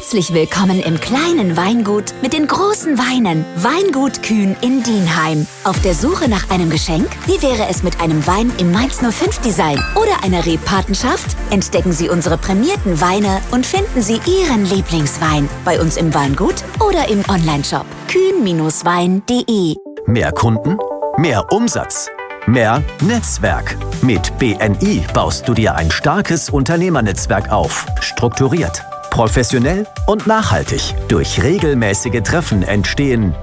Herzlich willkommen im kleinen Weingut mit den großen Weinen. Weingut Kühn in Dienheim. Auf der Suche nach einem Geschenk? Wie wäre es mit einem Wein im Mainz 05 Design oder einer Rebpatenschaft? Entdecken Sie unsere prämierten Weine und finden Sie Ihren Lieblingswein bei uns im Weingut oder im Onlineshop kühn-wein.de. Mehr Kunden, mehr Umsatz, mehr Netzwerk. Mit BNI baust du dir ein starkes Unternehmernetzwerk auf. Strukturiert, professionell und nachhaltig. Durch regelmäßige Treffen entstehen